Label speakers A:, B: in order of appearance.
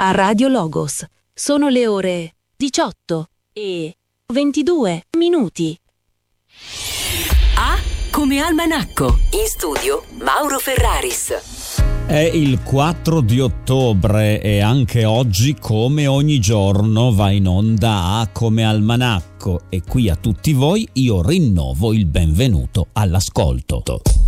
A: a Radio Logos. Sono le ore 18:22.
B: A come almanacco. In studio Mauro Ferraris.
C: È il 4 di ottobre e anche oggi, come ogni giorno, va in onda A come almanacco, e qui a tutti voi io rinnovo il benvenuto all'ascolto.